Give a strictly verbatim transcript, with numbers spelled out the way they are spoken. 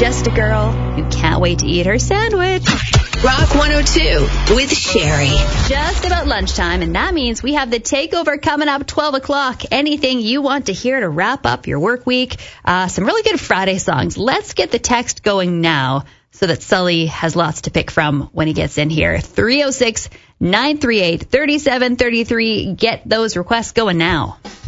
just a girl who can't wait to eat her sandwich. Rock one oh two with Sherry. Just about lunchtime, and that means we have the takeover coming up twelve o'clock. Anything you want to hear to wrap up your work week. Uh, some really good Friday songs. Let's get the text going now so that Sully has lots to pick from when he gets in here. three oh six, nine three eight, three seven three three. Get those requests going now.